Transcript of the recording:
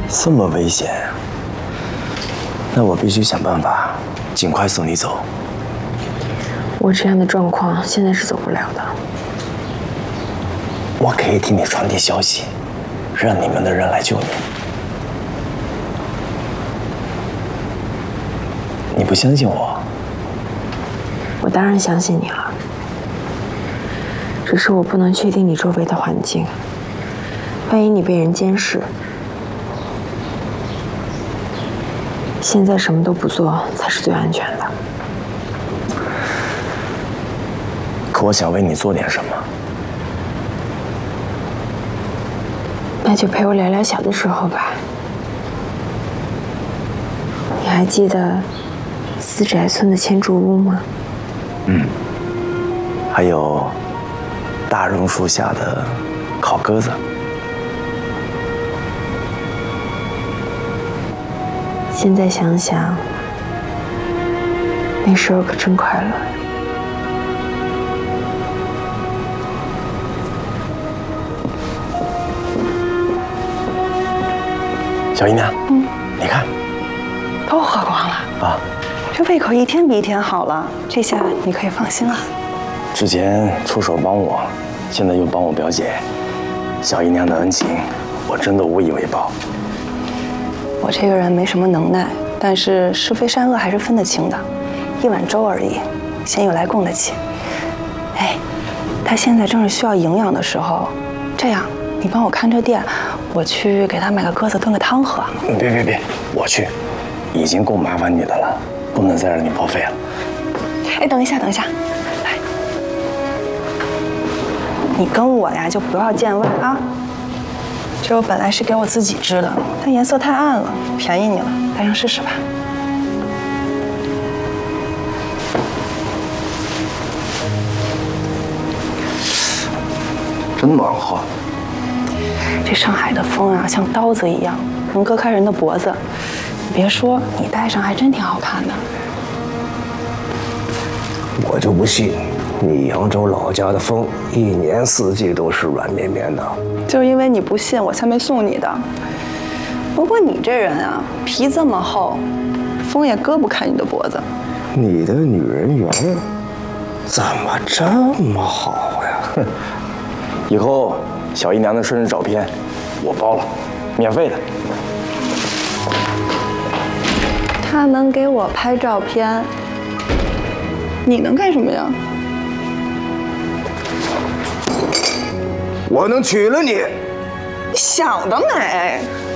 这么危险，那我必须想办法尽快送你走。 我这样的状况现在是走不了的。 我可以替你传递消息，让你们的人来救你。你不相信我？ 我当然相信你了，只是我不能确定你周围的环境，万一你被人监视。现在什么都不做才是最安全的。 可我想为你做点什么。 那就陪我聊聊小的时候吧。你还记得四宅村的千竹屋吗？ 还有大榕树下的烤鸽子。 现在想想，那时候可真快乐。 小姨娘，你看， 都喝光了啊， 这胃口一天比一天好了，这下你可以放心了。 之前出手帮我，现在又帮我表姐，小姨娘的恩情，我真的无以为报。 我这个人没什么能耐，但是是非善恶还是分得清的。一碗粥而已，鲜有来供得起。哎，他现在正是需要营养的时候，这样你帮我看着店，我去给他买个鸽子炖个汤喝。 别，我去，已经够麻烦你的了，不能再让你报废了。 哎，等一下，来，你跟我呀就不要见外啊。这我本来是给我自己织的，但颜色太暗了，便宜你了，戴上试试吧。 真暖和。 这上海的风啊，像刀子一样，能割开人的脖子。你别说，你戴上还真挺好看的。 我就不信，你扬州老家的风一年四季都是软绵绵的。 就是因为你不信，我才没送你的。不过你这人啊，皮这么厚，风也割不开你的脖子。 你的女人缘怎么这么好呀？ 哼，以后小姨娘的生日照片我包了，免费的。 他能给我拍照片，你能干什么呀？ 我能娶了你。 想得美！